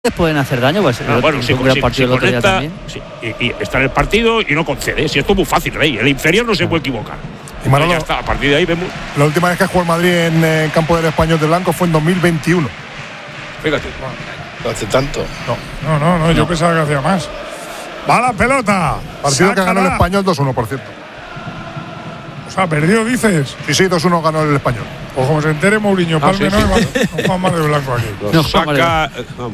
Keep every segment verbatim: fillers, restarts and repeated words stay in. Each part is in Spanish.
pueden hacer daño, pues ah, bueno, si, un si, partido si el otro día conecta, también. Sí, y, y está en el partido y no concede. Si esto es muy fácil, Rey. El inferior no se puede equivocar. Y Manolo, ya está, a partir de ahí vemos. La última vez que jugó el Madrid en el eh, campo del Español de Blanco fue en dos mil veintiuno. Fíjate. No hace tanto. No, no, no, no, no. Yo pensaba que hacía más. Va la pelota. Partido Sácala. que ganó el Español dos uno, por cierto. O sea, perdió, dices. Sí, sí, dos uno ganó el Español. Pues como se entere Mourinho, Ah, Palme sí, no, sí. no Juan más de Blanco aquí. Lo No, saca. Eh, vamos.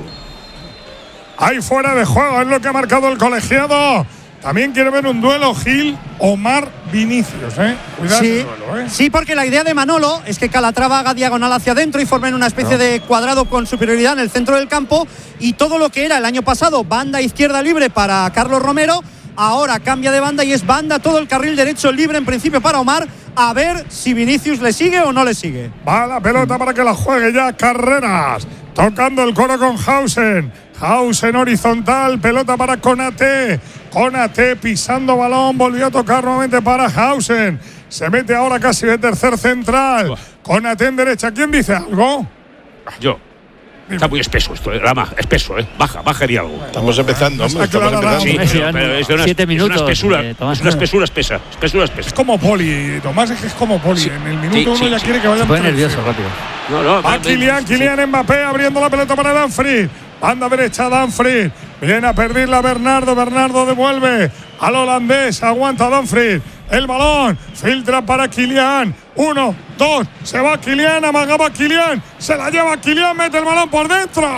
Ahí fuera de juego es lo que ha marcado el colegiado. También quiere ver un duelo Gil, Omar, Vinicius, ¿eh? Cuidado Sí, ese duelo, ¿eh? sí, porque la idea de Manolo es que Calatrava haga diagonal hacia adentro y formen una especie No. de cuadrado con superioridad en el centro del campo, y todo lo que era el año pasado banda izquierda libre para Carlos Romero, ahora cambia de banda y es banda todo el carril derecho libre en principio para Omar. A ver si Vinicius le sigue o no le sigue. Va la pelota para que la juegue ya Carreras. Tocando el coro con Hausen. Hausen horizontal. Pelota para Konate. Konate pisando balón. Volvió a tocar nuevamente para Hausen. Se mete ahora casi de tercer central. Konate en derecha. ¿Quién dice algo? Yo. Está muy espeso esto, eh. Rama, espeso, ¿eh? Baja, baja y algo. Estamos empezando, hombre. Estamos aclarado. empezando. Sí, Sí, pero, pero es de una, siete es minutos, una espesura. eh, Tomás. Es una espesura espesa. Espesura Es espesa. como Poli. Tomás es que es como Poli. Sí, En el minuto sí, uno sí, ya sí. quiere que vayan. Se pone tres. nervioso rápido. No, no. Va Kylian, Kylian Mbappé abriendo la pelota para Danfries. Banda derecha Danfries. Viene a perderla Bernardo. Bernardo devuelve al holandés. Aguanta Danfries. El balón. Filtra para Kylian. Uno, dos. Se va Kylian. Amagaba Kylian. Se la lleva Kylian. Mete el balón por dentro.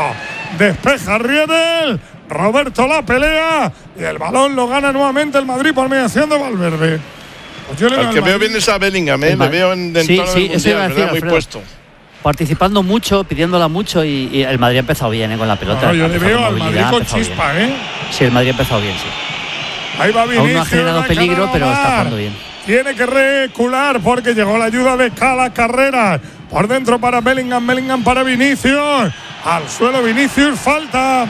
Despeja Riedel. Roberto la pelea. Y el balón lo gana nuevamente el Madrid por mediación de Valverde. Pues yo le Al al que veo Madrid. bien es a Bellingham, ¿eh? El Le Ma- veo en, en Sí, tono sí, del eso iba a mundial, decir, ¿verdad? Muy Alfredo. puesto. Participando mucho, pidiéndola mucho, y, y el Madrid ha empezado bien, ¿eh? Con la pelota. No, yo Ha le empezado veo con al Madrid movilidad, con ha empezado chispa, bien. ¿eh? Sí, el Madrid ha empezado bien, sí. Ahí va Vinicius. Aún no ha generado va a peligro, encarar a pero está Omar. jugando bien. Tiene que recular porque llegó la ayuda de Cala Carreras. Por dentro para Bellingham, Bellingham para Vinicius. Al suelo Vinicius, falta.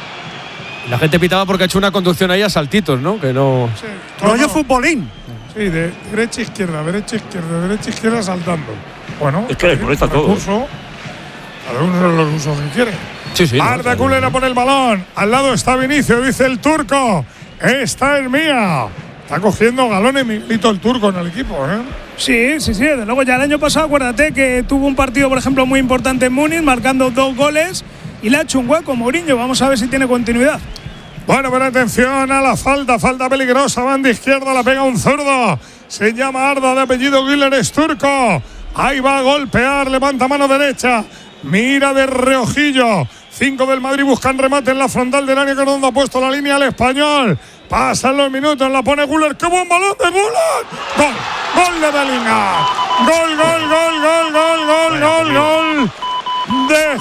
La gente pitaba porque ha hecho una conducción ahí a saltitos, ¿no? Que no. Sí, Rollo todo- futbolín. Sí, de derecha izquierda, derecha izquierda, derecha izquierda saltando. Bueno, Es que le molesta todo. recurso, cada uno los usos que quiere. Sí, sí. no, Arda claro. Culera por el balón. Al lado está Vinicius, dice el turco. Esta es mía. Está cogiendo galones Miguelito el turco en el equipo, ¿eh? Sí, sí, sí. Desde luego, ya el año pasado, acuérdate que tuvo un partido, por ejemplo, muy importante en Múnich, marcando dos goles y le ha hecho un hueco Mourinho. Vamos a ver si tiene continuidad. Bueno, pero atención a la falta, falta peligrosa, banda izquierda, la pega un zurdo. Se llama Arda, de apellido Güler, es turco. Ahí va a golpear, levanta mano derecha. Mira de reojillo. Cinco del Madrid buscan remate en la frontal del área, que donde ha puesto la línea al español. Pasan los minutos, la pone Güler. ¡Qué buen balón de Güler! ¡Gol! ¡Gol de Bellingham! ¡Gol, gol, gol, gol, gol, gol, gol, gol! ¡De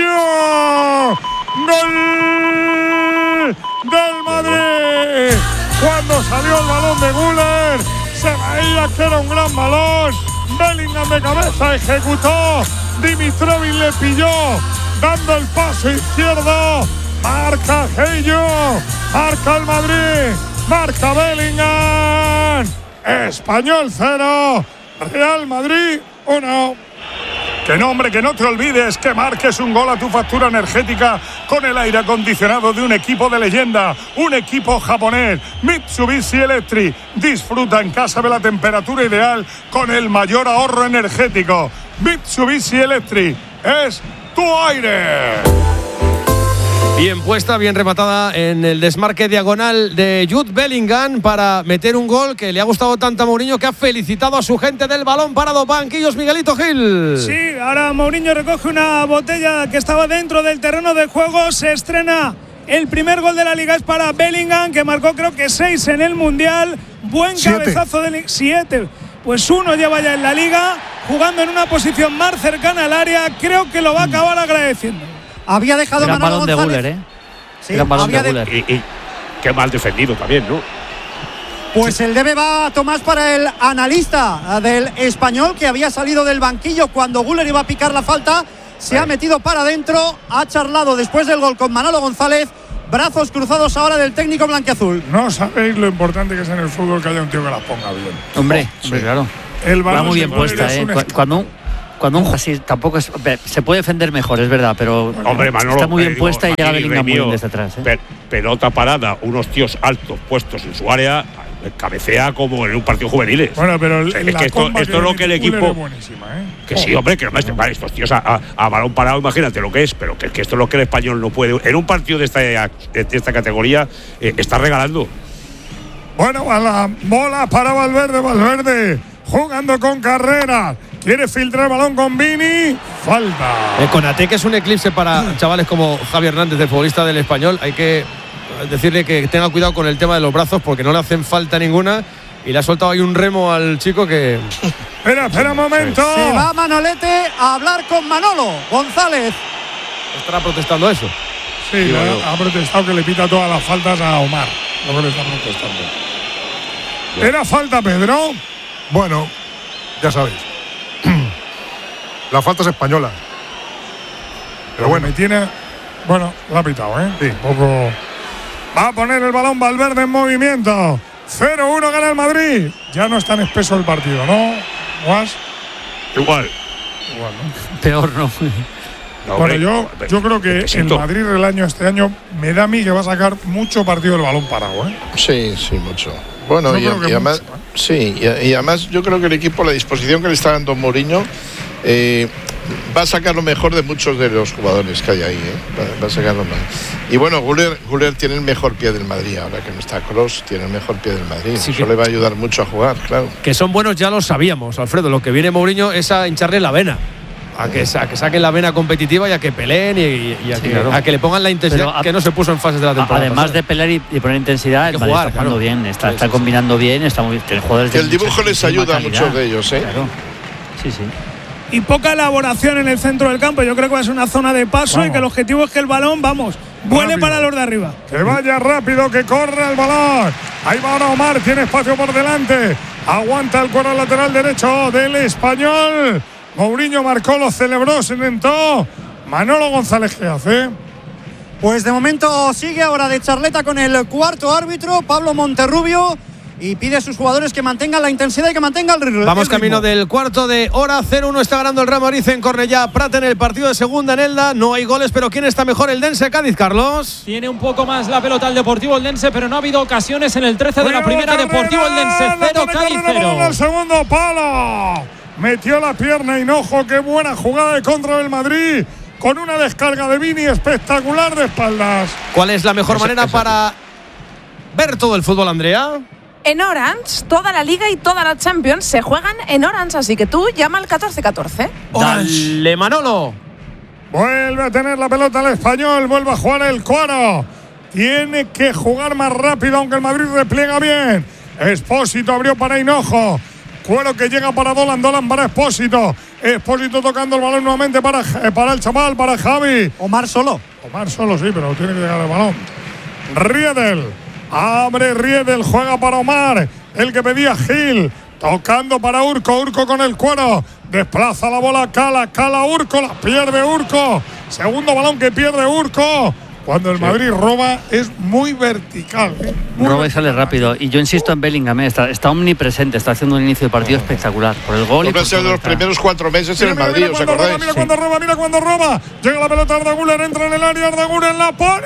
Gello! ¡Gol del Madrid! Cuando salió el balón de Güler, se veía que era un gran balón. Bellingham de cabeza ejecutó. Dimitrovic le pilló, dando el paso izquierdo. Marca Gello, marca el Madrid, marca Bellingham. Español cero, Real Madrid uno. Que no, hombre, que no te olvides que marques un gol a tu factura energética con el aire acondicionado de un equipo de leyenda, un equipo japonés, Mitsubishi Electric. Disfruta en casa de la temperatura ideal con el mayor ahorro energético. Mitsubishi Electric es tu aire. Bien puesta, bien rematada en el desmarque diagonal de Jude Bellingham para meter un gol que le ha gustado tanto a Mourinho, que ha felicitado a su gente del balón parado. Banquillos, Miguelito Gil. Sí, ahora Mourinho recoge una botella que estaba dentro del terreno de juego. Se estrena el primer gol de la Liga, es para Bellingham, que marcó creo que seis en el Mundial. Buen Siete. cabezazo de siete. Pues uno lleva ya en la Liga, jugando en una posición más cercana al área. Creo que lo va a acabar agradeciendo. Había dejado Gran Manolo balón de González. Güler, ¿eh? Sí, Gran balón de había de- Güler. Y, y qué mal defendido también, ¿no? Pues el debe va, Tomás, para el analista del Español, que había salido del banquillo cuando Güler iba a picar la falta. Se ha metido para adentro, ha charlado después del gol con Manolo González. Brazos cruzados ahora del técnico blanquiazul. No sabéis lo importante que es en el fútbol que haya un tío que la ponga bien. Hombre, hombre, claro. El Va balón muy se bien pone, puesta, es ¿eh? un Cu- Cuando un, cuando un así tampoco es, se puede defender mejor, es verdad, pero Hombre, Manolo, está muy bien digo, puesta y llega Martín, Bellingham muy mío, bien desde atrás. ¿eh? pe- pelota parada, unos tíos altos puestos en su área, cabecea como en un partido juveniles. Bueno, pero O sea, la es que esto, comba esto es lo que el tiene Guller equipo. es buenísima, ¿eh? Que sí, hombre, que no, vale, estos tíos a, a, a balón parado, imagínate lo que es, pero que, que esto es lo que el español no puede. En un partido de esta, de esta categoría eh, está regalando. Bueno, a la bola para Valverde, Valverde jugando con carrera. Quiere filtrar el balón con Vini. Falta. Eh, Konaté, que es un eclipse para chavales como Javi Hernández, el futbolista del Español. Hay que decirle que tenga cuidado con el tema de los brazos porque no le hacen falta ninguna. Y le ha soltado ahí un remo al chico que… Espera, espera un momento. Se va Manolete a hablar con Manolo González. estará protestando eso. Sí, le ha, ha protestado que le pita todas las faltas a Omar. Lo que le está protestando. ¿Era falta, Pedro? Bueno, ya sabéis. La falta es española. Pero bueno. Me tiene. Bueno, la ha pitado, ¿eh? Sí. Un poco. Va a poner el balón Valverde en movimiento. cero uno gana el Madrid. Ya no es tan espeso el partido, ¿no? ¿Guas? Igual. Igual, ¿no? Peor no. No, Bueno, hombre, yo, yo creo que el siento. Madrid el año este año me da a mí que va a sacar mucho partido del balón parado, ¿eh? Sí, sí, mucho. Bueno, Yo y, creo que y además, mucho, ¿eh? sí, y, y además yo creo que el equipo, la disposición que le está dando Mourinho, eh, va a sacar lo mejor de muchos de los jugadores que hay ahí, ¿eh? va, va a sacar lo más. Y bueno, Güler, Güler tiene el mejor pie del Madrid, ahora que no está Kroos, tiene el mejor pie del Madrid. Sí, Eso que- le va a ayudar mucho a jugar, claro. Que son buenos ya lo sabíamos, Alfredo. Lo que viene Mourinho es a hincharle la vena. A que, sa- a que saquen la vena competitiva y a que peleen y, y a, Sí, que, claro. a que le pongan la intensidad Pero a- que no se puso en fases de la temporada. Además pasada. de pelear y, y poner intensidad, Hay que el Madrid jugar, está jugando claro. bien, está, Sí, está sí, combinando bien, está muy, tiene jugadores Que de el dibujo les muchísima ayuda a calidad. muchos de ellos, ¿eh? Claro. Sí, sí. Y poca elaboración en el centro del campo. Yo creo que va a ser una zona de paso Vamos. y que el objetivo es que el balón, vamos, vuele Rápido. para los de arriba. Que vaya rápido, que corra el balón. Ahí va ahora Omar, tiene espacio por delante. Aguanta el cuero lateral derecho del Español. Mourinho marcó, lo celebró, se inventó. Manolo González, ¿qué hace? Pues de momento sigue ahora de charleta con el cuarto árbitro, Pablo Monterrubio, y pide a sus jugadores que mantengan la intensidad y que mantengan el ritmo. Vamos camino del cuarto de hora. cero uno está ganando el Real Madrid en Cornellá Prat en el partido de segunda en Elda. No hay goles, pero ¿quién está mejor? El Dense Cádiz, Carlos. Tiene un poco más la pelota el Deportivo Eldense, pero no ha habido ocasiones en el trece de la primera. Deportivo Eldense cero, Cádiz cero. El segundo palo. Metió la pierna Hinojo. Qué buena jugada de contra del Madrid. Con una descarga de Vini espectacular de espaldas. ¿Cuál es la mejor Ese- manera ese- para ver todo el fútbol, Andrea? En Orange, toda la Liga y toda la Champions se juegan en Orange, así que tú llama al catorce catorce. Dale, Manolo. Vuelve a tener la pelota el Español. Vuelve a jugar el Cuaro. Tiene que jugar más rápido, aunque el Madrid repliega bien. Expósito abrió para Hinojo. Cuero que llega para Dolan, Dolan para Expósito. Expósito tocando el balón nuevamente para, eh, para el chaval, para Javi. Omar solo. Omar solo sí, pero tiene que llegar el balón. Riedel. Abre Riedel, juega para Omar. El que pedía Gil. Tocando para Urco, Urco con el Cuero. Desplaza la bola Cala, Cala Urco, la pierde Urco. Segundo balón que pierde Urco. Cuando el Madrid roba es muy vertical. ¿eh? Muy Roba y sale rápido. Y yo insisto en Bellingham, ¿eh? está, está omnipresente, está haciendo un inicio de partido espectacular. Por el gol y Hombre, ha por sido de todo los está. primeros cuatro meses en Mira, el mira, Madrid, mira ¿os cuando roba, acordáis? mira Sí. cuando roba, mira cuando roba. Llega la pelota Arda Güler, entra en el área, Arda Güler la pone.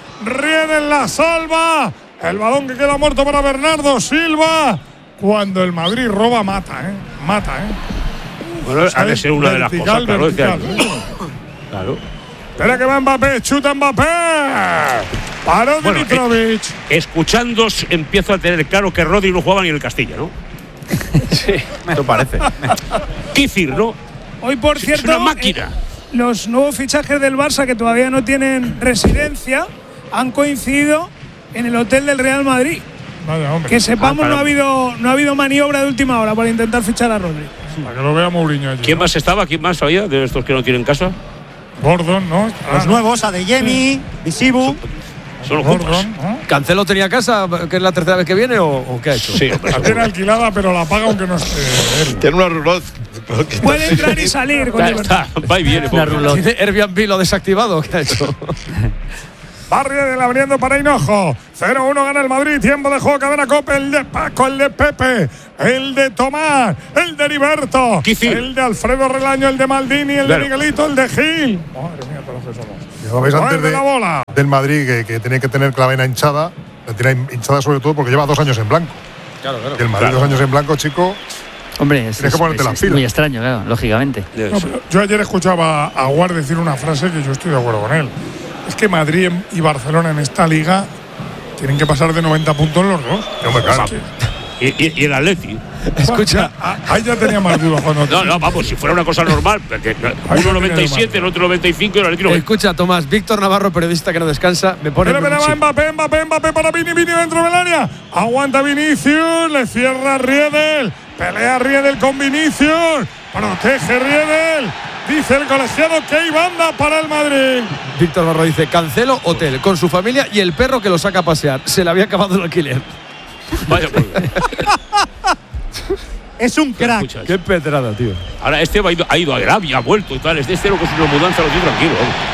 Riedel la salva. El balón que queda muerto para Bernardo Silva. Cuando el Madrid roba, mata, ¿eh? Mata, ¿eh? Bueno, ha de ser una de las Vertical, cosas, claro. es que- vertical, ¿eh? claro. Espera que va Mbappé, chuta Mbappé. Paró Bueno, Dimitrovic. Escuchando, empiezo a tener claro que Rodri no jugaba ni en el Castilla, ¿no? Sí, esto parece. Kifir, ¿no? Hoy, por Es cierto, una máquina. eh, los nuevos fichajes del Barça que todavía no tienen residencia han coincidido en el hotel del Real Madrid. Vaya, hombre. Que sepamos, Ah, claro. no ha habido no ha habido maniobra de última hora para intentar fichar a Rodri. Para que lo vea Mourinho allí. ¿Quién ¿no? más estaba? ¿Quién más había de estos que no tienen casa? Gordon, ¿no? Los Ah, nuevos, Adeyemi, Visibu. Solo Copas. Gordon, ¿no? ¿Cancelo tenía casa, que es la tercera vez que viene, o, o qué ha hecho? Sí, hombre, La tiene alquilada, pero la paga aunque no esté él. Tiene una roulotte. Puede entrar y salir con Está, libertad. está, va y viene. Una pobre. rulota. ¿Tiene Airbnb lo desactivado o qué ha hecho? Va Riedel abriendo para Hinojo. cero uno gana el Madrid. Tiempo de juego. Cadena Cope. El de Paco, el de Pepe, el de Tomás, el de Heriberto, el de Alfredo Relaño, el de Maldini, el claro. de Miguelito, el de Gil. Madre mía, todos los que somos. Lo veis antes de, la bola. del Madrid, que, que tenía que tener la vena hinchada. La tiene hinchada sobre todo porque lleva dos años en blanco. Claro, claro. Y el Madrid Claro. dos años en blanco, chico. Hombre, es, Tienes que ponerte es- las es pilas. muy extraño, claro, lógicamente. No, pero yo ayer escuchaba a Guard decir una frase que yo estoy de acuerdo con él. Es que Madrid y Barcelona en esta liga tienen que pasar de noventa puntos los dos. No me claro. Y, y, y el Atleti. Escucha. Ah, ahí ya tenía más dudas cuando. No, no, vamos, si fuera una cosa normal, porque uno noventa y siete, el otro noventa y cinco y el Atleti noventa. Escucha, Tomás, Víctor Navarro, periodista que no descansa, me pone. Pero, pero, sí. va Mbappé, Mbappé, Mbappé para Vini, Vini dentro del área. Aguanta Vinicius, le cierra Riedel. Pelea Riedel con Vinicius. Protege Riedel. Dice el colegiado que hay banda para el Madrid. Víctor Navarro dice: Cancelo hotel con su familia y el perro que lo saca a pasear. Se le había acabado el alquiler. Vaya, pues. Es un crack. Escuchas. Qué pedrada, tío. Ahora este ha ido, ha ido a Arabia, ha vuelto y tal. Este este lo que es una mudanza, lo tiene tranquilo.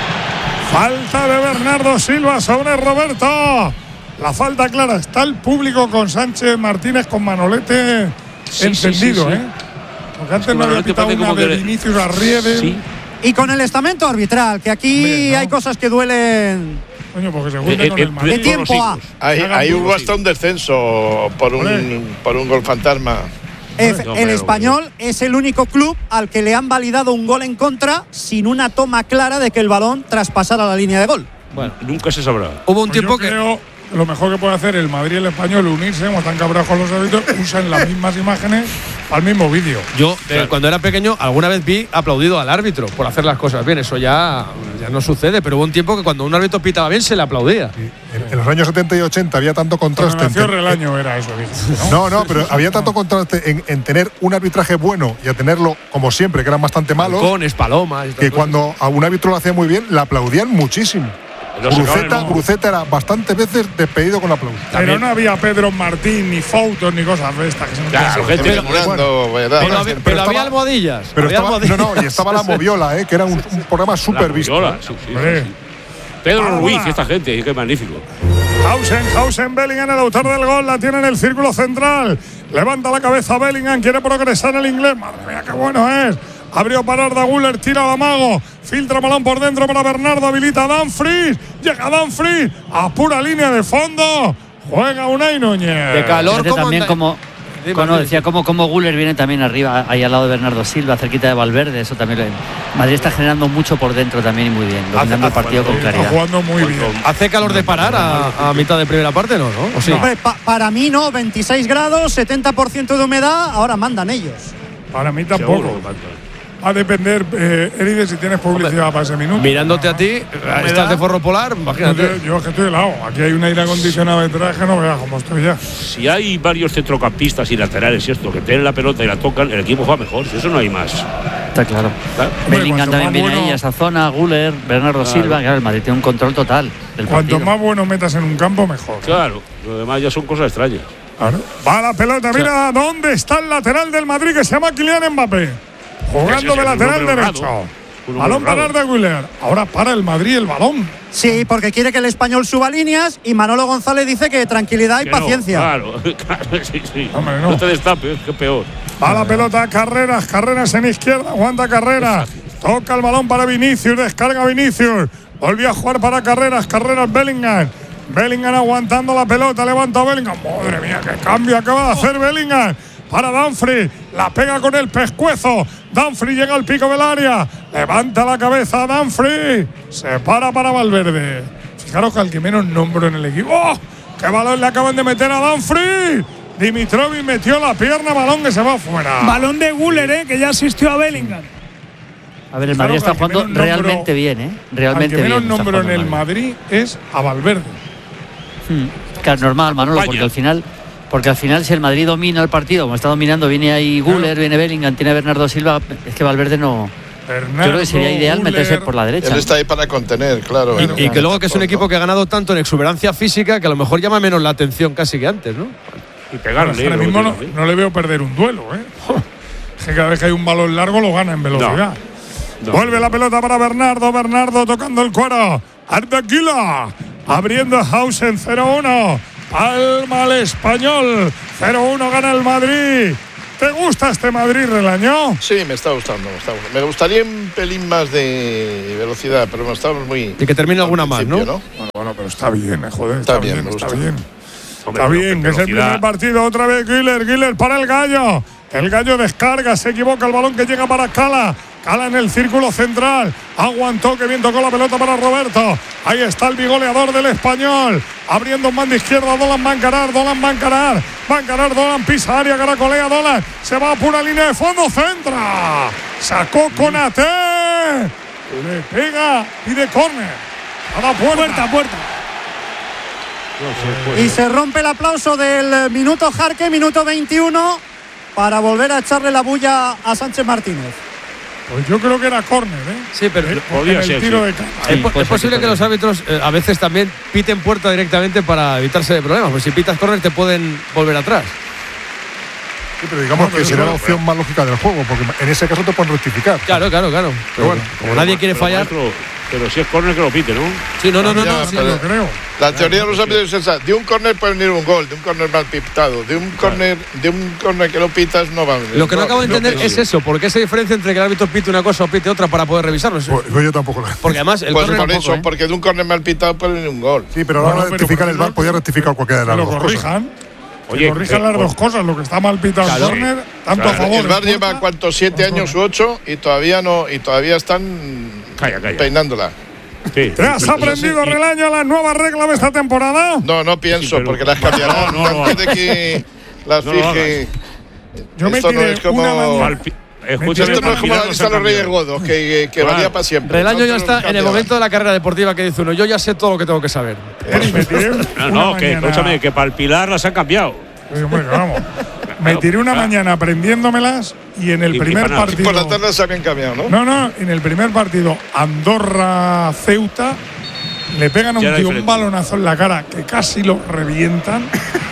Vamos. Falta de Bernardo Silva sobre Roberto. La falta clara. Está el público con Sánchez Martínez con Manolete Sí, encendido, sí, sí, sí. ¿eh? Porque antes que no había Manolete pitado parece una como de que- Vinicius a Riedel. Sí. Y con el estamento arbitral, que aquí Hombre, no. hay cosas que duelen. Coño, porque se junta Eh, con eh, el Madrid. De tiempo con los a. hijos. Ahí, Hagan ahí hubo burros, hasta un descenso por Hombre. un, por un gol fantasma. Efe- No, el pero- Español es el único club al que le han validado un gol en contra sin una toma clara de que el balón traspasara la línea de gol. Bueno, Nunca se sabrá. hubo un Pues tiempo yo que. creo que lo mejor que puede hacer el Madrid y el Español unirse, como están cabreados con los árbitros, usan las mismas imágenes al mismo vídeo. Yo, eh, cuando era pequeño, alguna vez vi aplaudido al árbitro por hacer las cosas bien. Eso ya, ya no sucede, pero hubo un tiempo que cuando un árbitro pitaba bien se le aplaudía. En, en los años setenta y ochenta había tanto Cuando contraste. nació entre- Relaño era eso, dije, ¿no? No, no, pero había tanto contraste en, en tener un arbitraje bueno y a tenerlo, como siempre, que eran bastante malos, Halcones, palomas. y estas que cosas. cuando a un árbitro lo hacía muy bien, le aplaudían muchísimo. Lo sacaban Bruceta, en- Bruceta era bastantes veces despedido con aplausos. Pero no había Pedro Martín, ni fotos, ni cosas de estas. Que se Claro, metían. gente. Emulando, ¿verdad? Pero, Bueno, había, pero pero estaba- había almohadillas. Pero había estaba, no, almohadillas. no, y estaba la Moviola, eh, que era un, un programa súper visto. Moviola, sí, sí, sí, Hombre. sí. Pedro Ahora. Ruiz, esta gente, qué magnífico. Hausen, Hausen, Bellingham, el autor del gol, la tiene en el círculo central. Levanta la cabeza Bellingham, quiere progresar el inglés. Madre mía, qué bueno es. Abrió para Arda Güler, tira a Mago. Filtra balón por dentro para Bernardo, habilita a Dumfries. Llega Dumfries a pura línea de fondo. Juega Unai Núñez. De calor. Fíjate como también anda- como, Dime, como dime. decía, como, como Güler viene también arriba, ahí al lado de Bernardo Silva, cerquita de Valverde, eso también. lo- Madrid está generando mucho por dentro también y muy bien, dominando el partido con Está claridad. jugando muy bien. ¿Hace calor de parar a, a mitad de primera parte? No, ¿no? ¿O sí? Hombre, pa- para mí no, veintiséis grados, setenta por ciento de humedad, ahora mandan ellos. Para mí tampoco. Seguro, Paco. Va a depender, eh, Eride, si tienes publicidad para ese minuto. Mirándote a ti, estás de forro polar, Yo, imagínate. yo es que estoy helado. Aquí hay un aire acondicionado detrás que no veas cómo estoy ya. Si hay varios centrocampistas y laterales y esto, que tienen la pelota y la tocan, el equipo juega mejor. Si eso no hay más. Está claro. Claro. Bellingham cuanto también más viene bueno- ahí a esa zona, Güler, Bernardo Silva, claro, el Madrid tiene un control total del Cuanto partido. más bueno metas en un campo, mejor. Claro, lo demás ya son cosas extrañas. Claro. Va la pelota, mira dónde está el lateral del Madrid que se llama Kylian Mbappé. Jugando Ese de es un lateral hombre derecho. honrado. Un hombre Balón para honrado. Arda Güler. Ahora para el Madrid el balón. Sí, porque quiere que el español suba líneas y Manolo González dice que tranquilidad y Que no, paciencia. claro, claro, sí, sí. Hombre, no. no te destapes, que peor. Va la pelota a Carreras, Carreras en izquierda, aguanta Carreras. Toca el balón para Vinicius, descarga Vinicius. Volvió a jugar para Carreras, Carreras Bellingham. Bellingham aguantando la pelota, levanta a Bellingham. Madre mía, qué cambio acaba de hacer Bellingham. Para Dumfries, la pega con el pescuezo. Dumfries llega al pico del área. Levanta la cabeza Dumfries. Se para para Valverde. Fijaros que al que menos nombro en el equipo. ¡Oh! ¡Qué balón le acaban de meter a Dumfries! Dimitrovic metió la pierna, balón que se va fuera. Balón de Güler, eh, que ya asistió a Bellingham. A ver, el Claro, Madrid está al que jugando menos nombro- realmente bien, ¿eh? Realmente al que menos bien. está nombro en jugando el Madrid es a Valverde. Hmm. Claro, normal, Manolo, Vaya. porque al final, porque al final si el Madrid domina el partido, como está dominando, viene ahí Güler, viene Bellingham, tiene a Bernardo Silva, es que Valverde no. Bernardo, Yo creo que sería ideal Güler, meterse por la derecha. Él está ahí para contener, claro. Y, y que luego que es un equipo que ha ganado tanto en exuberancia física que a lo mejor llama menos la atención casi que antes, ¿no? Y pegarle. Ahora luego mismo no, tiene, ¿eh? no le veo perder un duelo, ¿eh? Es que cada vez que hay un balón largo lo gana en velocidad. No. Vuelve la pelota para Bernardo, Bernardo tocando el cuero. Arda Güler. abriendo Hausen cero uno. Palma al Español, cero uno gana el Madrid. ¿Te gusta este Madrid, Relaño? Sí, me está gustando, me está gustando. Me gustaría un pelín más de velocidad, pero no estamos muy... Y que termine alguna más, ¿no? ¿no? Bueno, bueno, pero está bien, eh, joder, está, está bien, bien está bien. Hombre, está bien, es el primer partido, otra vez Güler, Güler para el Gallo. El Gallo descarga, se equivoca el balón que llega para Cala. Cala en el círculo central. Aguantó, que bien tocó la pelota para Roberto. Ahí está el bigoleador del Español. Abriendo un mando izquierda, Dolan va a encarar, Dolan va a encarar. Va a encarar, Dolan pisa área, caracolea Dolan. Se va a pura línea de fondo, centra. Sacó Konaté. Le pega y de córner. A la puerta. Puerta, puerta. No y se rompe el aplauso del minuto Jarque, minuto veintiuno, para volver a echarle la bulla a Sánchez Martínez. Pues yo creo que era córner, ¿eh? Sí, pero eh, podía el ser. Tiro Sí. de es, po- es posible que los árbitros eh, a veces también piten puerta directamente para evitarse de problemas. Pues si pitas córner te pueden volver atrás. Sí, pero digamos No, pero que sería no, la opción más lógica del juego, porque en ese caso te pueden rectificar. Claro, claro, claro. Pero bueno, como Pero, nadie quiere pero, fallar. maestro, pero si es córner que lo pite, ¿no? Sí, no, no, no, Ya, no. sí, pero- Yo creo. La teoría de los árbitros es esa. De un córner puede venir un gol, de un córner mal pitado. De un córner de un córner que no pitas no va a venir. Lo que no acabo de entender no, es eso, porque esa diferencia entre que el árbitro pite una cosa o pite otra para poder revisarlo. Pues, pues yo tampoco lo Porque además el Pues córner por tampoco, eso, ¿eh? porque de un córner mal pitado puede venir un gol. Sí, pero Bueno, ahora pero rectificar por el V A R eso- podía rectificar cualquiera de Que las lo dos cosas. corrijan. Oye, que corrijan eh, las o- dos cosas. Lo que está mal pitado Claro. el córner, tanto Claro. a favor. El V A R en lleva contra, cuántos siete contra. años u ocho y todavía no y todavía están Calla, calla. peinándola. Sí. ¿Te has Y- y- aprendido, y- Relaño, las nuevas reglas de esta temporada? No, no pienso, Sí, pero- porque las cambiarán No, no lo antes de que las No lo fije. Yo me Esto no tiré es como- una mañana. Palpi- Escúchame, Esto no es como la Palpilar lista de los no se Reyes ha Godos, que, que, que Claro. valía para siempre. Relaño No ya te lo está en el cambiaban. momento de la carrera deportiva que dice uno, yo ya sé todo lo que tengo que saber. Eh, me tiré No, una no, que mañana- escúchame, que para el Pilar las han cambiado. Eh, hombre, vamos. Me tiré una mañana aprendiéndomelas y en el Y- y primer para nada. partido. Por la tarde se habían cambiado, ¿no? No, no, en el primer partido, Andorra-Ceuta, le pegan a un Ya era tío un diferente. balonazo en la cara que casi lo revientan.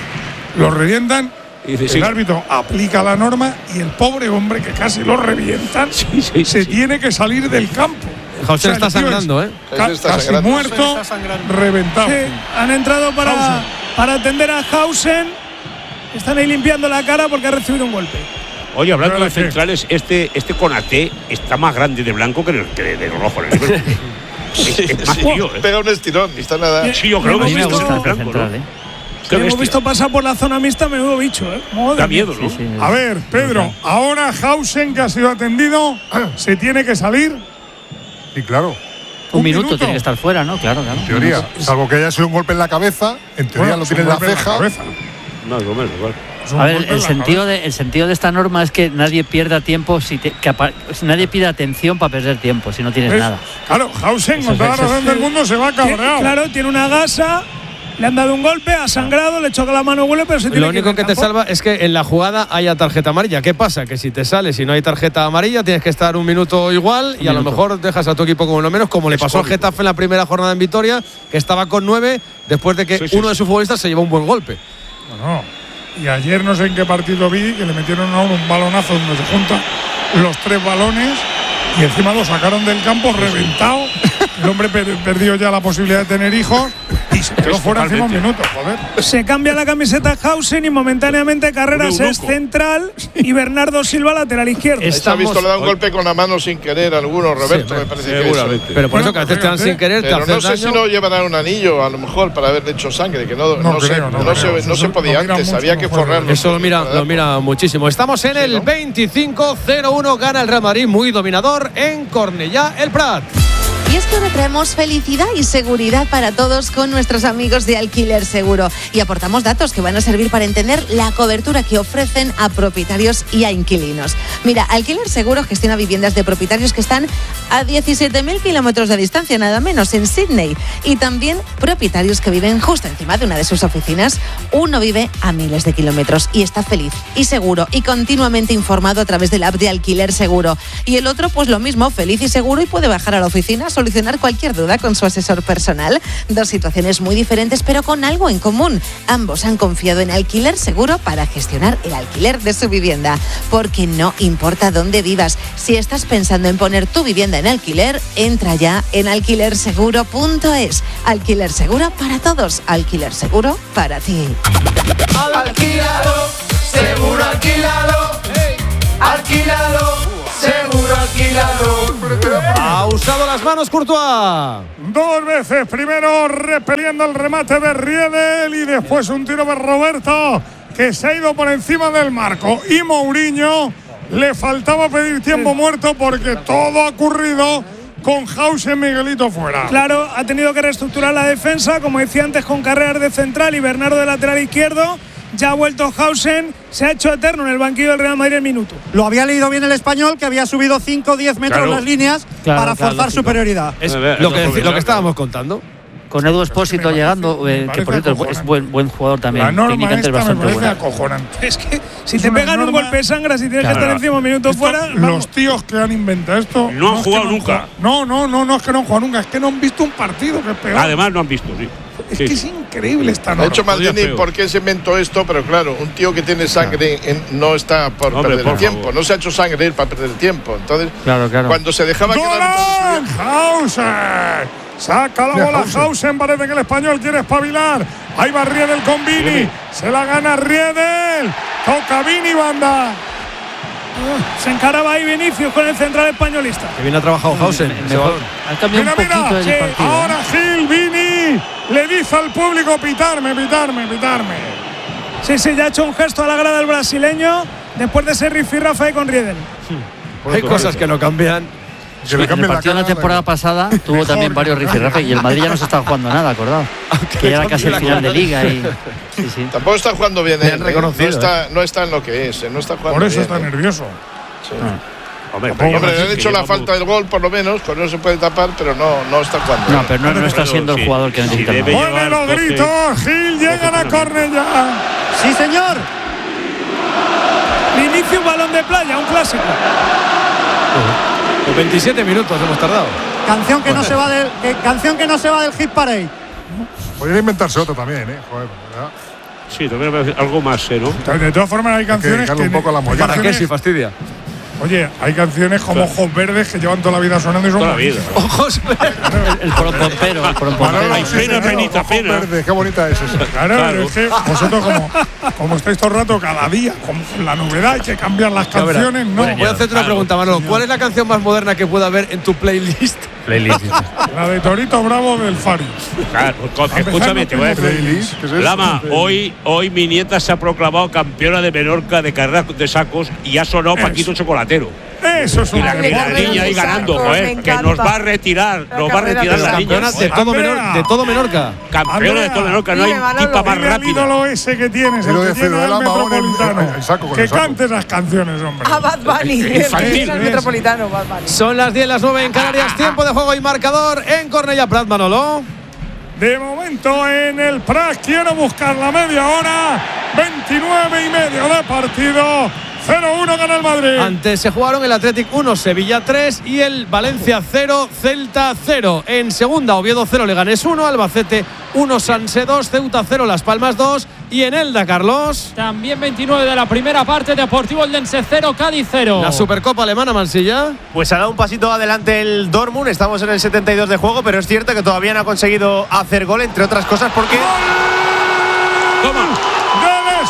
Lo revientan. Y dice, El sí. árbitro aplica la norma y el pobre hombre que casi lo revientan Sí, sí, se sí. tiene que salir del campo. José está el tío es sangrando, ¿eh? ca- Está casi sangrando. muerto, reventado. Sí, han entrado para, Hausen. para atender a Hausen. Están ahí limpiando la cara porque ha recibido un golpe. Oye, hablando Pero de es que- centrales, este, este Konaté está más grande de blanco que de, que de, de rojo. En el Liverpool. es, es más Sí, tío, ¿eh? pega un estirón, está nada. Sí, yo creo Hemos que A mí me sí, visto- gusta está el blanco, central, ¿no? ¿eh? Qué Hemos bestia. visto pasar por la zona mixta, menudo bicho, ¿eh? Madre Da mía. miedo, ¿no? Sí, sí. A ver, Pedro, ahora Hausen, que ha sido atendido, se tiene que salir. Sí, claro. Un, un minuto, minuto. tiene que estar fuera, ¿no? Claro, claro. En teoría. Salvo que haya sido un golpe en la cabeza, en teoría Bueno, lo es tiene un en la golpe ceja. cabeza. No, es menos, igual. Es un A ver, golpe en el la sentido, cabeza. de, el sentido de esta norma es que nadie pierda tiempo, si, te- que apa- si nadie pida atención para perder tiempo, si no tienes ¿Ves? nada. Claro, Hausen, Eso con es- toda la eso es- razón del mundo, se va Tiene- cabreado. Claro, tiene una gasa, le han dado un golpe, ha sangrado, le choca la mano huele, pero se tiene Lo que ir único del que te campo. salva es que en la jugada haya tarjeta amarilla. ¿Qué pasa? Que si te sales y no hay tarjeta amarilla, tienes que estar un minuto igual y a lo minuto. mejor dejas a tu equipo como lo menos, como le pasó al cómico. Getafe en la primera jornada en Vitoria, que estaba con nueve después de que Sí, sí, uno de sí. sus futbolistas se llevó un buen golpe. Bueno, y ayer no sé en qué partido vi que le metieron a uno un balonazo donde se juntan los tres balones y encima lo sacaron del campo reventado. El hombre per- perdió ya la posibilidad de tener hijos y se quedó Es fuera encima un totalmente. minuto, joder. Se cambia la camiseta Hausen y momentáneamente Carreras Un es eunuco. central y Bernardo Silva lateral izquierdo. Es- Ahí se ha visto, le da un Hoy- golpe con la mano sin querer a alguno, Roberto, Sí, me parece que seguramente. Pero por Bueno, eso que a veces te dan fíjate, sin querer, te Pero haces no sé daño. si no llevarán un anillo, a lo mejor, para haberle hecho sangre, que no, No no, sé, creo, no no, creo. se, no Eso se podía lo mira antes, mucho había que mejor. forrarlo. Eso lo mira, Para lo dar- mira muchísimo. Estamos en Sí, el ¿no? veinticinco cero uno, gana el Real Madrid, muy dominador en Cornellá, el Prat. Y es que ahora traemos felicidad y seguridad para todos con nuestros amigos de Alquiler Seguro y aportamos datos que van a servir para entender la cobertura que ofrecen a propietarios y a inquilinos. Mira, Alquiler Seguro gestiona viviendas de propietarios que están a diecisiete mil kilómetros de distancia, nada menos, en Sydney, y también propietarios que viven justo encima de una de sus oficinas. Uno vive a miles de kilómetros y está feliz y seguro y continuamente informado a través de la app de Alquiler Seguro. Y el otro, pues lo mismo, feliz y seguro, y puede bajar a la oficina solo solucionar cualquier duda con su asesor personal. Dos situaciones muy diferentes, pero con algo en común. Ambos han confiado en Alquiler Seguro para gestionar el alquiler de su vivienda. Porque no importa dónde vivas, si estás pensando en poner tu vivienda en alquiler, entra ya en alquiler seguro punto es. Alquiler Seguro para todos. Alquiler Seguro para ti. Alquilado, seguro alquilado. Alquilado, seguro alquilado. Ha usado las manos Courtois. Dos veces, primero repeliendo el remate de Riedel y después un tiro de Roberto que se ha ido por encima del marco. Y Mourinho le faltaba pedir tiempo muerto porque todo ha ocurrido con Hausen, Miguelito fuera. Claro, ha tenido que reestructurar la defensa, como decía antes, con Carreras de central y Bernardo de lateral izquierdo. Ya ha vuelto Hausen, se ha hecho eterno en el banquillo del Real Madrid el minuto. Lo había leído bien el español, que había subido cinco o diez metros Claro. las líneas Claro, para claro, forzar lógico. superioridad. Es A ver, lo es que, lo lo que estábamos contando. Con Edu Espósito me llegando, parece- eh, me que por parece cierto es buen, buen jugador también. La norma Técnicamente es esta me bastante parece bueno. acojonante. Es que si Es te una pegan un norma- golpe de sangre, si tienes Claro. que estar encima un minuto Esto, fuera, los vamos. tíos que han inventado esto No han es que jugado no nunca. jugado- No, no, no, no es que no han jugado nunca, es que no han visto un partido, que es peor. Además no han visto, sí. es Sí. que es increíble esta De norma. hecho, Podría Maldini, feo. ¿por qué se inventó esto? Pero claro, un tío que tiene sangre en- no está por Hombre, perder por el tiempo. favor. No se ha hecho sangre él para perder el tiempo. Entonces, Claro, claro. cuando se dejaba quedar. ¡Golan! ¡Hausen! Saca la Mira, bola Hausen. Hausen. Parece que el español quiere espabilar. Ahí va Riedel con Vini. Vini. Se la gana Riedel. Toca Vini, banda. Se encaraba ahí Vinicius con el central españolista. Que bien ha trabajado Hausen. Mejor. Han cambiado Mira, un poquito mira. el Sí, partido. ahora Gil, Vini. Le dice al público pitarme, pitarme, pitarme. Sí, sí, ya ha hecho un gesto a la grada del brasileño después de ese rifirrafe ahí con Riedel. Hay cosas que no cambian. Que le En el cambien la partido de la cara, temporada pasada tuvo también varios rifirrafes y el Madrid ya no se estaba jugando nada, acordado. Que ya era casi el final de liga y sí, sí. Tampoco está jugando bien Me él. han ¿eh? reconocido, no, está, no está en lo que es. ¿eh? No está jugando Por eso bien, está ¿eh? nervioso. Sí. Hombre, Hombre, pero le han que hecho la llevamos- falta del gol, por lo menos, con eso se puede tapar, pero no, no está jugando. No, pero no, no está Pero siendo sí, el jugador que sí, necesita. debe el Madrid. Pone llevar los doce gritos. Gil, llegan a Cornellá. Sí, señor. Vinicius, balón de playa, un clásico. Pues veintisiete minutos hemos tardado. Canción que no se va del que- canción que no se va del hit parade. Podría inventarse otro también, ¿eh? Joder, ¿verdad? Sí, también algo más, ¿eh, ¿no? De todas formas, hay canciones dedicarle que. un poco a la hay mollera. ¿Para qué canciones- si fastidia? Oye, hay canciones como Ojos Verdes que llevan toda la vida sonando y son Toda la vida. Ojos. El, el poropompero, el poropompero. Ay, pena, penita, Ojos pena. verdes, qué bonita es esa. Claro, Claro. es que vosotros como, como estáis todo el rato, cada día, con la novedad, hay que cambiar las Ya verás. canciones, no. Voy a hacerte una Claro. pregunta, Manolo. ¿Cuál es la canción más moderna que pueda haber en tu playlist? Playlist. La de Torito Bravo del Fari. Claro, co- escúchame, te voy a decir. Playlist, ¿qué es eso? Lama, hoy, hoy mi nieta se ha proclamado campeona de Menorca de carreras de sacos y ha sonado Eso. Paquito Chocolatero. Eso es Y un la, y la Carreras niña ahí de ganando, sacos, joder, me que nos encanta. va a retirar, nos va a Carreras retirar de la sacos. niña. Campeona de todo, Andrea. Menor, de todo Menorca. Campeona de Andrea. todo Menorca, no hay Dime, Manolo. tipa más Dile al rápida. ídolo ese que tienes, el Pero que de tiene al Fedorela Mahón en- Metropolitano. en- en saco, con que el saco. cante esas canciones, hombre. A Bad Bunny, el que Infantil, viene al ¿ves? Metropolitano, Bad Bunny. Son las diez, las nueve en Canarias. Tiempo de juego y marcador en Cornellà Prat, Manolo. De momento en el Prat quiero buscar la media hora. veintinueve y medio de partido. cero uno gana el Madrid. Antes se jugaron el Athletic uno, Sevilla tres y el Valencia cero, Celta cero. En segunda, Oviedo cero, Leganés uno, Albacete uno, Sanse dos, Ceuta cero, Las Palmas dos. Y en Elda, Carlos, También veintinueve de la primera parte, Deportivo Eldense cero, Cádiz cero. la Supercopa Alemana, Mansilla. Pues ha dado un pasito adelante el Dortmund. Estamos en el setenta y dos de juego, pero es cierto que todavía no ha conseguido hacer gol, entre otras cosas porque Toma. Del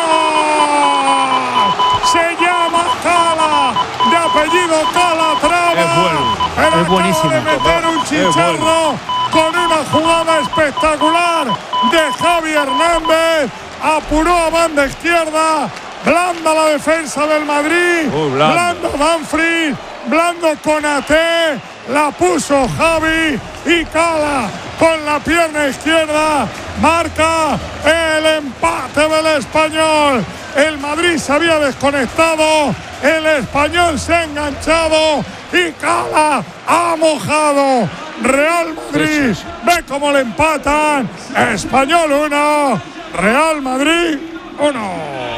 español. Se llama Cala. De apellido Calatrava. Es bueno. Pero Es acaba buenísimo. de meter un chicharro con una jugada espectacular de Javi Hernández. Apuró a banda izquierda. Blanda la defensa del Madrid. Oh, blando. Blando Danfries. Blando Konaté. La puso Javi y Cala con la pierna izquierda. Marca el empate del Español. El Madrid se había desconectado. El Español se ha enganchado. Y Cala ha mojado. Real Madrid. Ve cómo le empatan. Español uno. Real Madrid uno.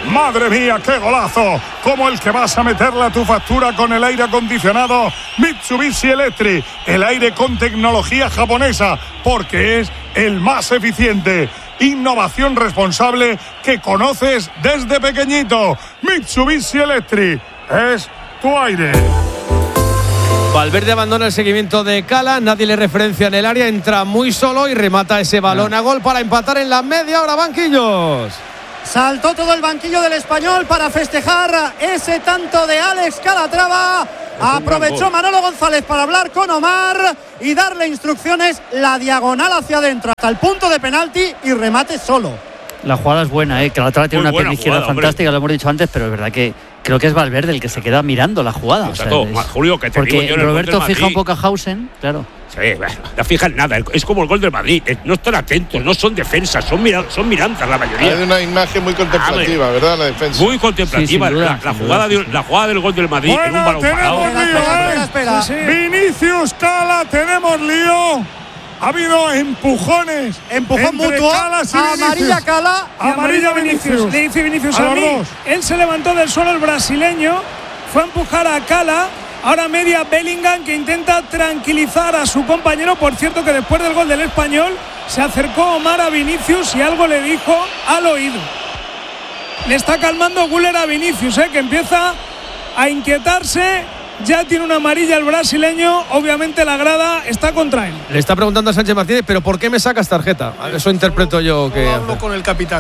Madre mía, qué golazo, como el que vas a meterle a tu factura con el aire acondicionado Mitsubishi Electric, el aire con tecnología japonesa, porque es el más eficiente. Innovación responsable que conoces desde pequeñito. Mitsubishi Electric es tu aire. Valverde abandona el seguimiento de Cala, nadie le referencia en el área, entra muy solo y remata ese balón a gol para empatar en la media hora. Banquillos. Saltó todo el banquillo del Español para festejar ese tanto de Alex Calatrava. Aprovechó Manolo González para hablar con Omar y darle instrucciones, la diagonal hacia adentro hasta el punto de penalti y remate solo. La jugada es buena, ¿eh? Calatrava tiene Muy una pierna izquierda jugada, fantástica, lo hemos dicho antes, pero es verdad que creo que es Valverde el que se queda mirando la jugada. O sea, es, Julio, que te porque digo yo en el Roberto gol del fija Madrid. un poco a Hausen, claro. Sí, bueno, no fijan nada. Es como el gol del Madrid. No están atentos, no son defensas, son, mira, son miranzas la mayoría. Hay una imagen muy contemplativa, ¿verdad? La defensa. Muy contemplativa. Sí, sin duda, la, la, sin jugada duda, de, la jugada del gol del Madrid Bueno, en un balón parado. tenemos lío, ¿eh? espera, espera. Vinicius, Cala, tenemos lío. Ha habido empujones. Empujón entre mutuo. Calas y Vinicius. Amarilla Cala. Y Amarilla Vinicius. Le dice Vinicius A a los mí. dos. Él se levantó del suelo, el brasileño. Fue a empujar a Cala. Ahora media Bellingham, que intenta tranquilizar a su compañero. Por cierto, que después del gol del Español se acercó Omar a Vinicius y algo le dijo al oído. Le está calmando Güler a Vinicius, ¿eh? Que empieza a inquietarse. Ya tiene una amarilla el brasileño. Obviamente la grada está contra él. Le está preguntando a Sánchez Martínez, pero ¿por qué me sacas tarjeta? Eso interpreto yo que. Hablo con el capitán.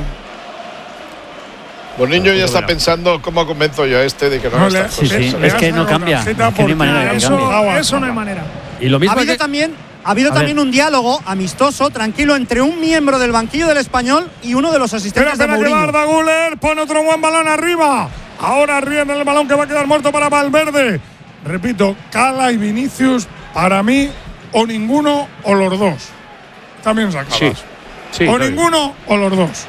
Boniño ya está pensando cómo convenzo yo a este de que no, No, no le- está Sí, sí, le es que has no dado cambia. tarjeta Es que no hay porque manera de que eso- cambie. Eso no hay manera. Y lo Ha mismo habido que, también, ha habido A también ver. un diálogo amistoso, tranquilo, entre un miembro del banquillo del Español y uno de los Espera, asistentes de espera que Mourinho. Arda Güler pone otro buen balón arriba. Ahora ríen el balón que va a quedar muerto para Valverde. Repito, Cala y Vinicius, para mí, o ninguno o los dos. También sacadas. Sí, sí, o está bien. ninguno o los dos.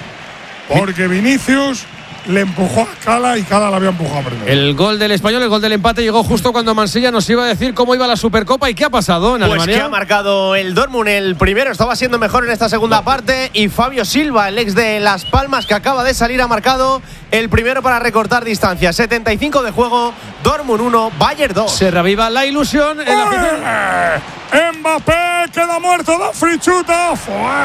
Porque Vinicius le empujó a Cala y Cala la había empujado primero. el gol del Español, el gol del empate llegó justo cuando Mansilla nos iba a decir cómo iba la Supercopa y qué ha pasado en Pues Alemania. que ha marcado el Dortmund el primero, estaba siendo mejor en esta segunda parte y Fabio Silva, el ex de Las Palmas que acaba de salir, ha marcado el primero para recortar distancia. setenta y cinco de juego, Dortmund uno, Bayern dos. Se reviva la ilusión en la afición. ¡Ole! Mbappé queda muerto, da frichuta,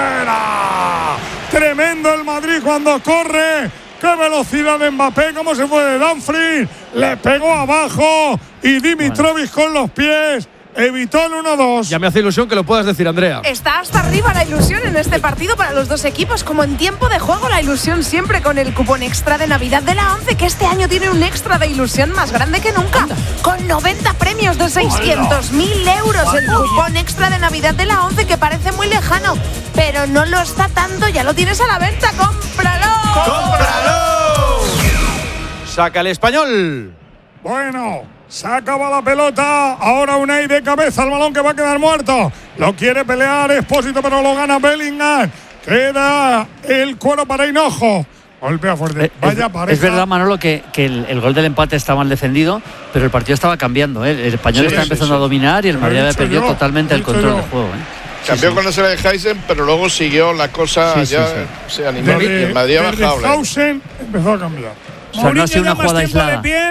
fuera. Tremendo el Madrid cuando corre. ¡Qué velocidad de Mbappé! ¿Cómo se fue de Dumfries? Le pegó abajo y Dimitrovic con los pies evitó el uno dos. Ya me hace ilusión que lo puedas decir, Andrea. Está hasta arriba la ilusión en este partido para los dos equipos, como en tiempo de juego la ilusión siempre con el cupón extra de Navidad de la ONCE, que este año tiene un extra de ilusión más grande que nunca, con noventa premios de seiscientos mil euros. El cupón extra de Navidad de la ONCE, que parece muy lejano, pero no lo está tanto, ya lo tienes a la venta, ¡cómpralo! ¡Cómpralo! Saca el Español. Bueno, se acaba la pelota. Ahora Unai de cabeza, el balón que va a quedar muerto. Lo quiere pelear Expósito, pero lo gana Bellingham. Queda el cuero para Hinojo. Golpea fuerte. Eh, Vaya es, pareja. es verdad, Manolo, que, que el, el gol del empate está mal defendido, pero el partido estaba cambiando. ¿eh? El español Sí, está sí, empezando sí. a dominar y el Lo he Madrid había dicho perdido yo, totalmente lo he el dicho control yo. del juego. ¿eh? Cambió Sí, con la serie de Heisen, pero luego siguió la cosa Sí, sí, ya sí. se animó y Desde, el Madrid ha desde bajado. la- Hausen empezó a cambiar. O sea, no ha sido una ya más jugada tiempo aislada. de pie,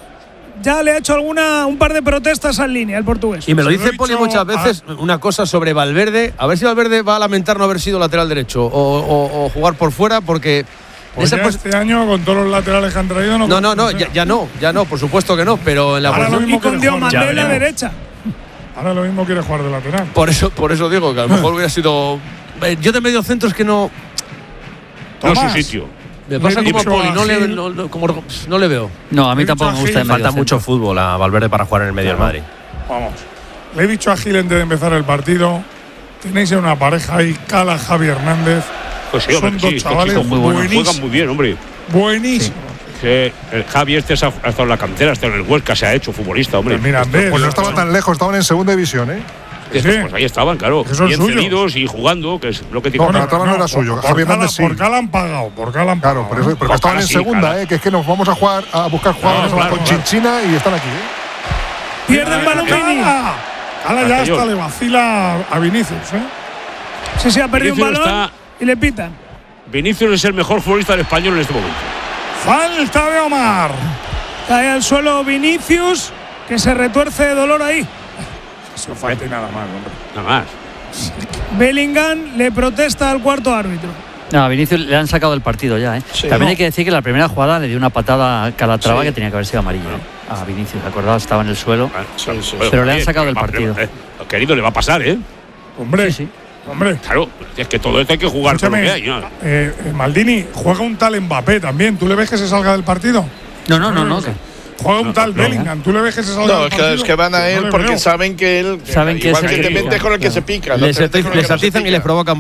ya le ha hecho alguna un par de protestas en línea el portugués. Y me lo Se lo dice he Poli dicho muchas a- veces, una cosa sobre Valverde. A ver si Valverde va a lamentar no haber sido lateral derecho o, o- o jugar por fuera, porque. Pues esa ya pos- este año, con todos los laterales que han traído, no. no, no, no, ya, ya no, ya no, por supuesto que no, pero en la Ahora lo posición- mismo Y con quiere Dios jugar de Mandela lateral. derecha. Ahora lo mismo quiere jugar de lateral. por eso, por eso digo que a lo mejor hubiera sido. eh, Yo de medio centro es que no. No es su Tomás. sitio. Me pasa Le he como a dicho Poli, a no le, Gil- no, no- como- no le veo. No, a mí He dicho tampoco a me gusta Gil- el medio Falta mucho centro. fútbol a Valverde para jugar en el medio del Madrid. Vamos. Le he dicho a Gil antes de empezar el partido. Tenéis una pareja ahí, Cala, Javi Hernández. Pues sí, Son hombre, dos sí, estos chavales chicos muy buenos. juegan buenísimos. muy bien, hombre. Buenísimo. Que el Javi este se ha, ha estado en la cantera, hasta en el Huesca se ha hecho futbolista, hombre. Pues mira, Andrés, Pues no estaba tan lejos, estaban en segunda división, ¿eh? Estos, sí. pues ahí estaban, claro. Que son Bien suyos. cedidos y jugando, que es lo que tiene. No, Calatrava no era por- suyo, por Javi Cala- Hernández sí. Por Cala han pagado, por Cala han Claro, pagado. por eso, porque Por estaban Cala en sí, segunda, Cala. ¿eh? Que es que nos vamos a jugar a buscar jugadores claro, con claro. Chinchina y están aquí, ¿eh? Pierde el balón Vini. Cala. Cala ya Castellón. hasta le vacila a Vinicius, ¿eh? Sí, sí, ha perdido un Vinicius balón está- y le pitan. Vinicius es el mejor futbolista del español en este momento. Falta de Omar. Cae al suelo Vinicius, que se retuerce de dolor ahí. Eso falta y nada más, hombre. Nada más. Bellingham le protesta al cuarto árbitro. No, a Vinicius le han sacado del partido ya, ¿eh? Sí, También no. hay que decir que la primera jugada le dio una patada a Calatrava Sí. que tenía que haber sido amarilla, ¿eh? A Vinicius, acordados, estaba en el suelo. Sí, sí. Pero le han Oye, sacado del va- partido. eh, Querido, le va a pasar, ¿eh? Hombre, Sí, sí. hombre. Claro, es que todo esto hay que jugar con lo Escúchame, que hay, ¿no? eh, eh, Maldini, juega un tal Mbappé también. ¿Tú le ves que se salga del partido? No, no, no, no. que- Juega un No, tal no. Bellingham. ¿Tú le ves que se salga No, del es que, partido? es que van a Pues no él le porque veo. saben que él. Saben que igual es el que que te pica. metes con el que se pica. no Les, te metes con el les que no se atizan y pica. les provocan